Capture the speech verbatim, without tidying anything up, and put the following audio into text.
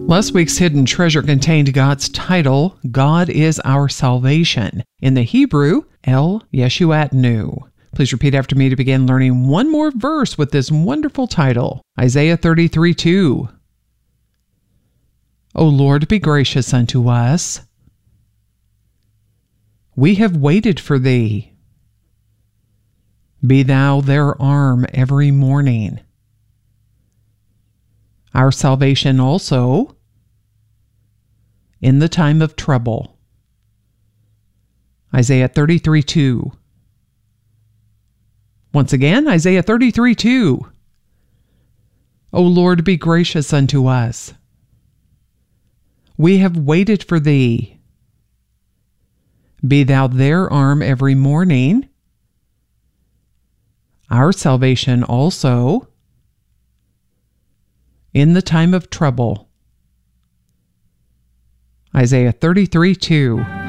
Last week's hidden treasure contained God's title, God is our salvation. In the Hebrew, El Yeshuatnu. Please repeat after me to begin learning one more verse with this wonderful title. Isaiah thirty-three two. O Lord, be gracious unto us. We have waited for thee. Be thou their arm every morning. Our salvation also in the time of trouble. Isaiah thirty-three two. Once again, Isaiah thirty-three two. O Lord, be gracious unto us. We have waited for thee. Be thou their arm every morning. Our salvation also in the time of trouble. Isaiah thirty-three two.